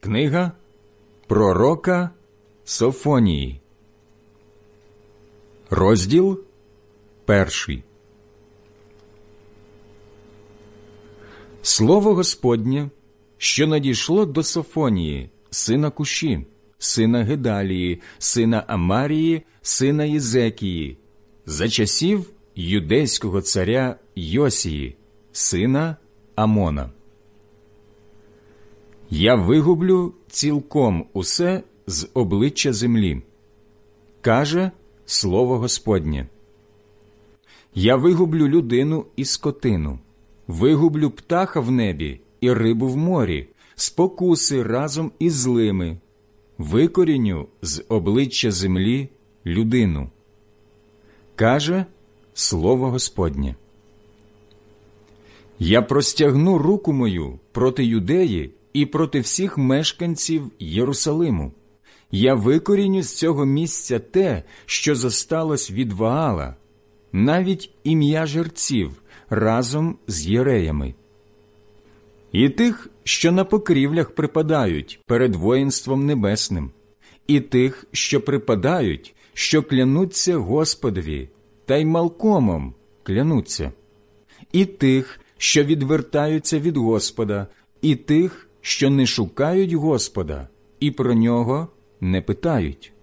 Книга пророка Софонії. Розділ 1. Слово Господнє, що надійшло до Софонії, сина Куші, сина Гедалії, сина Амарії, сина Єзекії, за часів юдейського царя Йосії, сина Амона. Я вигублю цілком усе з обличчя землі, каже Слово Господнє. Я вигублю людину і скотину, вигублю птаха в небі і рибу в морі, спокуси разом із злими, викоріню з обличчя землі людину, каже Слово Господнє. Я простягну руку мою проти Юдеї і проти всіх мешканців Єрусалиму. Я викоріню з цього місця те, що зосталось від Ваала, навіть ім'я жерців разом з єреями. І тих, що на покрівлях припадають перед воїнством небесним, і тих, що припадають, що клянуться Господові, та й малкомом клянуться, і тих, що відвертаються від Господа, і тих, що не шукають Господа, і про нього не питають.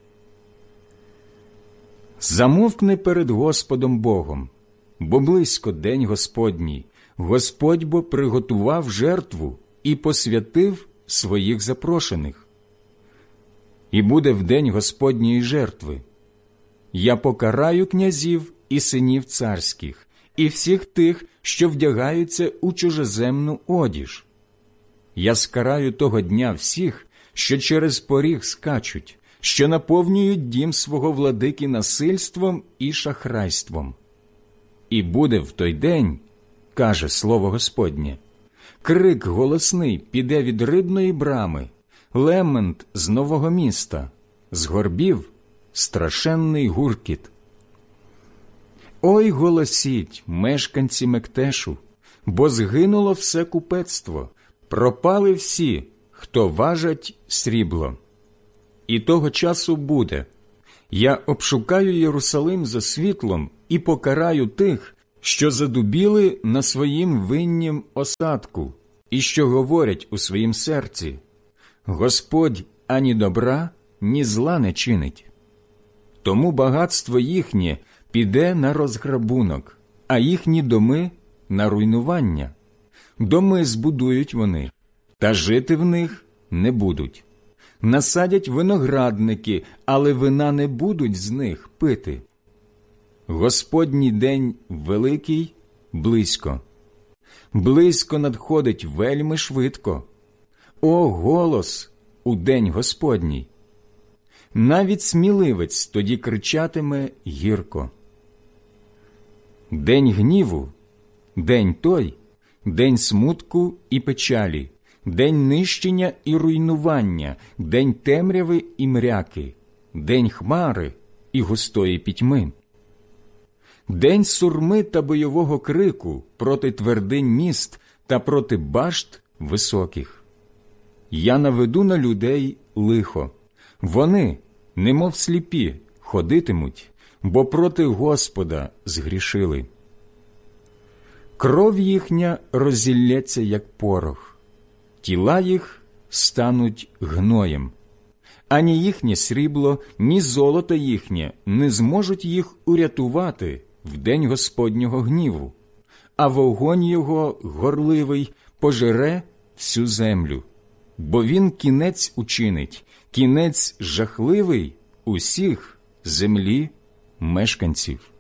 Замовкни перед Господом Богом, бо близько день Господній, Господь бо приготував жертву і посвятив своїх запрошених. І буде в день Господньої жертви. Я покараю князів і синів царських, і всіх тих, що вдягаються у чужеземну одіж. Я скараю того дня всіх, що через поріг скачуть, що наповнюють дім свого владики насильством і шахрайством. І буде в той день, каже Слово Господнє, крик голосний піде від рибної брами, лемент з нового міста, з горбів страшенний гуркіт. Ой, голосіть, мешканці Мектешу, бо згинуло все купецтво, пропали всі, хто важать срібло. І того часу буде, я обшукаю Єрусалим за світлом і покараю тих, що задубіли на своїм виннім осадку і що говорять у своїм серці: Господь ані добра, ні зла не чинить. Тому багатство їхнє піде на розграбунок, а їхні доми – на руйнування. Доми збудують вони, та жити в них не будуть. Насадять виноградники, але вина не будуть з них пити. Господній день великий близько. Близько надходить вельми швидко. О, голос у день Господній! Навіть сміливець тоді кричатиме гірко. День гніву, день той, день смутку і печалі, день нищення і руйнування, день темряви і мряки, день хмари і густої пітьми. День сурми та бойового крику проти твердинь міст та проти башт високих. Я наведу на людей лихо. Вони, немов сліпі, ходитимуть, бо проти Господа згрішили. Кров їхня розілється, як порох, тіла їх стануть гноєм. Ані їхнє срібло, ні золото їхнє не зможуть їх урятувати в день Господнього гніву, а вогонь його горливий пожере всю землю, бо він кінець учинить, кінець жахливий усіх землі мешканців.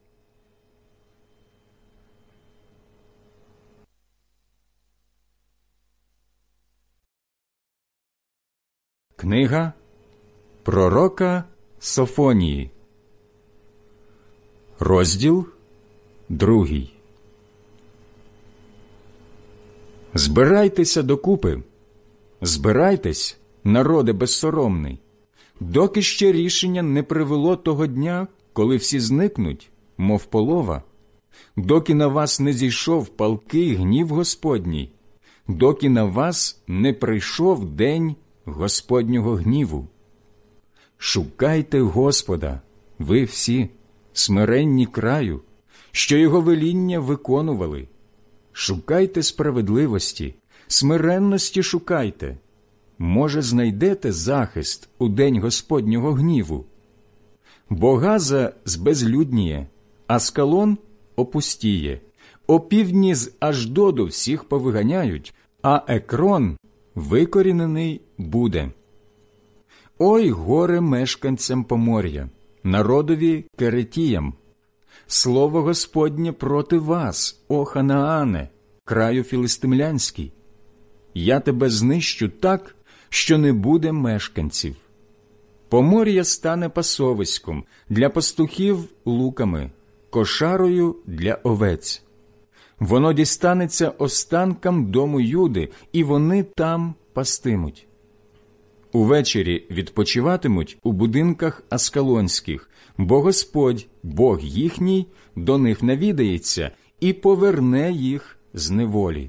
Книга пророка Софонії. Розділ 2. Збирайтеся докупи, збирайтесь, народе безсоромний, доки ще рішення не привело того дня, коли всі зникнуть, мов полова, доки на вас не зійшов палкий гнів Господній, доки на вас не прийшов день Господнього гніву. Шукайте Господа, ви всі, смиренні краю, що Його веління виконували. Шукайте справедливості, смиренності шукайте. Може, знайдете захист у день Господнього гніву. Бо Газа збезлюдніє, Аскалон опустіє, опівдні з Аждоду всіх повиганяють, а Екрон викорінений буде. Ой, горе мешканцям Помор'я, народові Керетіям! Слово Господнє проти вас, о Ханаане, краю філистимлянський. Я тебе знищу так, що не буде мешканців. Помор'я стане пасовиськом, для пастухів луками, кошарою для овець. Воно дістанеться останкам дому Юди, і вони там пастимуть. Увечері відпочиватимуть у будинках аскалонських, бо Господь, Бог їхній, до них навідається і поверне їх з неволі.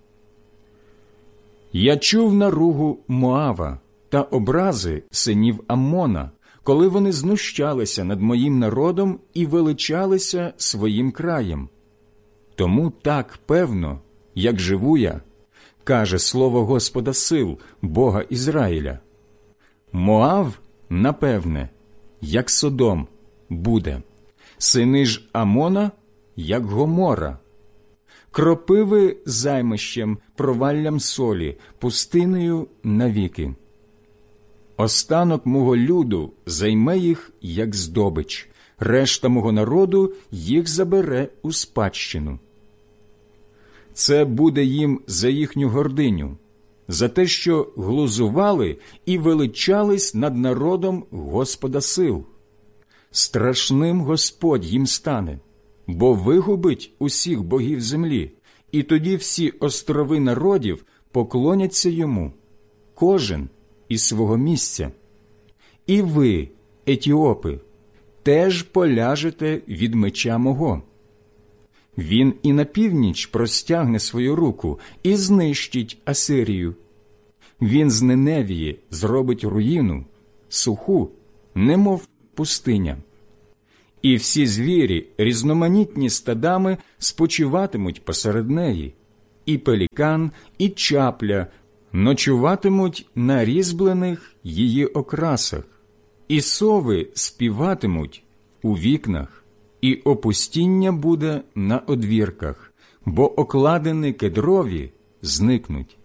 Я чув наругу Моава та образи синів Аммона, коли вони знущалися над моїм народом і величалися своїм краєм. Тому так певно, як живу я, каже слово Господа сил, Бога Ізраїля. Моав, напевне, як Содом, буде, сини ж Амона, як Гомора. Кропиви займищем, проваллям солі, пустинею навіки. Останок мого люду займе їх, як здобич, решта мого народу їх забере у спадщину. Це буде їм за їхню гординю, за те, що глузували і величались над народом Господа сил. Страшним Господь їм стане, бо вигубить усіх богів землі, і тоді всі острови народів поклоняться йому, кожен із свого місця. І ви, етіопи, теж поляжете від меча мого. Він і на північ простягне свою руку і знищить Асирію. Він з Ниневії зробить руїну, суху, немов пустиня. І всі звірі, різноманітні стадами, спочиватимуть посеред неї. І пелікан, і чапля ночуватимуть на різьблених її окрасах. І сови співатимуть у вікнах, і опустіння буде на одвірках, бо окладини кедрові зникнуть.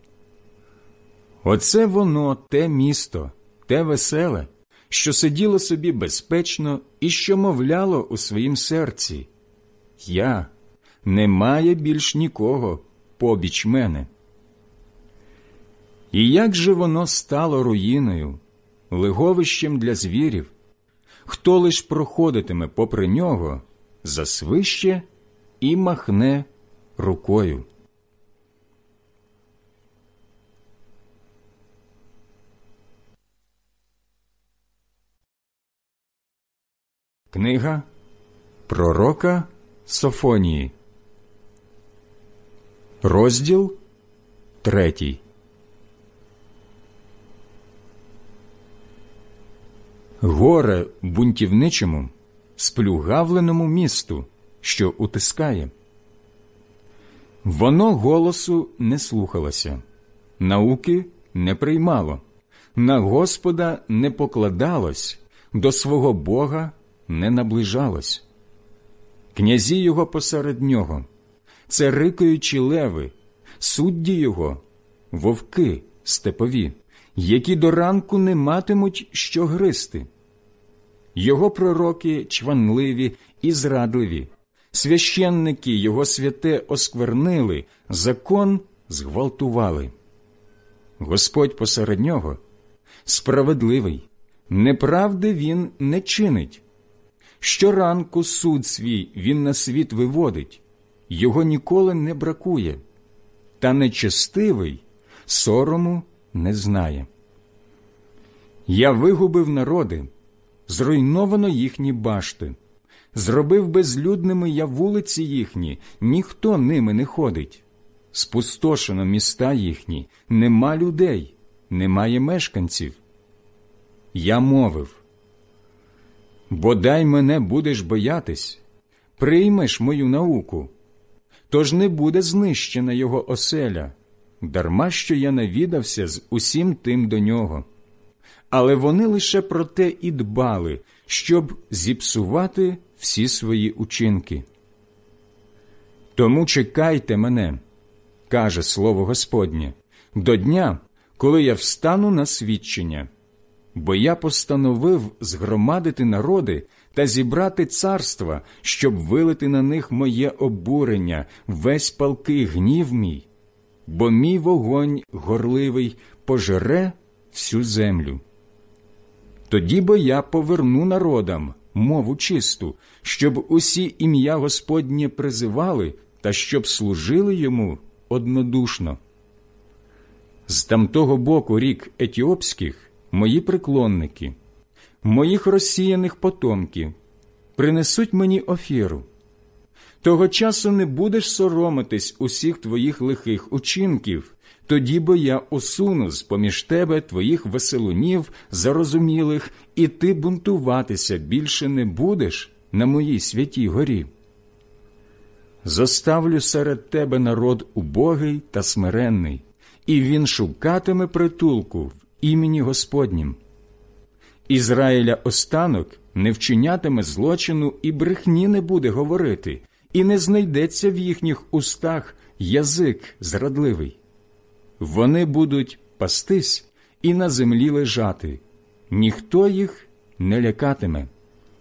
Оце воно, те місто, те веселе, що сиділо собі безпечно і що мовляло у своїм серці: «Я, немає більш нікого побіч мене». І як же воно стало руїною, лиговищем для звірів, хто лиш проходитиме попри нього, засвище і махне рукою. Книга пророка Софонії, розділ 3. Горе бунтівничому, сплюгавленому місту, що утискає. Воно голосу не слухалося, науки не приймало, на Господа не покладалось, до свого Бога не наближалось. Князі його посеред нього, це рикаючі леви, судді його, вовки степові, які до ранку не матимуть що гризти. Його пророки чванливі і зрадливі, священники його святе осквернили, закон зґвалтували. Господь посеред нього справедливий, неправди він не чинить. Щоранку суд свій він на світ виводить, його ніколи не бракує, та нечестивий сорому не знає. Я вигубив народи, зруйновано їхні башти, зробив безлюдними я вулиці їхні, ніхто ними не ходить. спустошено міста їхні, нема людей, немає мешканців. Я мовив: бодай мене будеш боятись, приймеш мою науку, тож не буде знищена його оселя, дарма що я навідався з усім тим до нього. Але вони лише про те і дбали, щоб зіпсувати всі свої учинки. Тому чекайте мене, каже слово Господнє, до дня, коли я встану на свідчення. Бо я постановив згромадити народи та зібрати царства, щоб вилити на них моє обурення, весь палкий гнів мій, бо мій вогонь горливий пожере всю землю. Тоді бо я поверну народам мову чисту, щоб усі ім'я Господнє призивали та щоб служили йому однодушно. З тамтого боку рік етіопських мої приклонники, моїх розсіяних потомків, принесуть мені офіру. Того часу не будеш соромитись усіх твоїх лихих учинків, тоді бо я усуну з-поміж тебе твоїх веселунів зарозумілих, і ти бунтуватися більше не будеш на моїй святій горі. Зоставлю серед тебе народ убогий та смиренний, і він шукатиме притулку в імені Господнім. Ізраїля останок не вчинятиме злочину і брехні не буде говорити, і не знайдеться в їхніх устах язик зрадливий. Вони будуть пастись і на землі лежати, ніхто їх не лякатиме.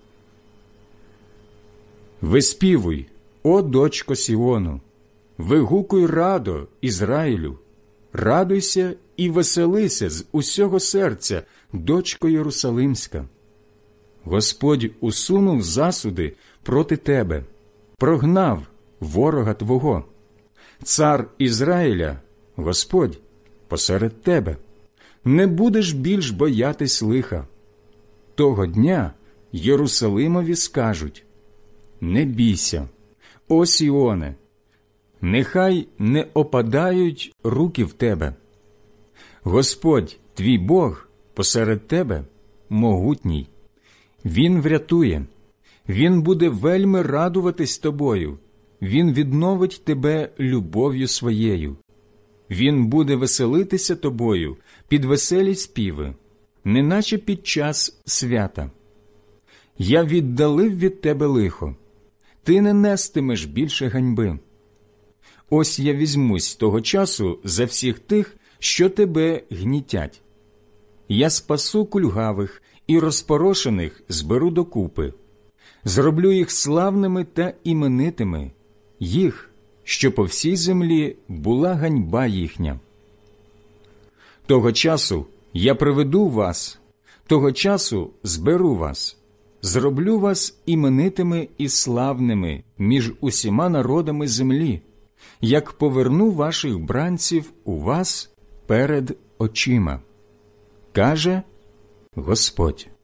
Виспівуй, о дочко Сіону, вигукуй радо, Ізраїлю, радуйся і веселися з усього серця, дочко Єрусалимська. Господь усунув засуди проти тебе, прогнав ворога твого. Цар Ізраїля, Господь, посеред тебе. Не будеш більш боятись лиха. Того дня Єрусалимові скажуть: не бійся, о Сіоне, нехай не опадають руки в тебе. Господь, твій Бог, посеред тебе могутній. Він врятує, Він буде вельми радуватись тобою, Він відновить тебе любов'ю своєю. Він буде веселитися тобою під веселі співи, неначе під час свята. Я віддалив від тебе лихо, ти не нестимеш більше ганьби. Ось я візьмусь того часу за всіх тих, що тебе гнітять. Я спасу кульгавих і розпорошених зберу докупи. Зроблю їх славними та іменитими, їх, що по всій землі була ганьба їхня. Того часу я приведу вас, того часу зберу вас, зроблю вас іменитими і славними між усіма народами землі, як поверну ваших бранців у вас перед очима, каже Господь.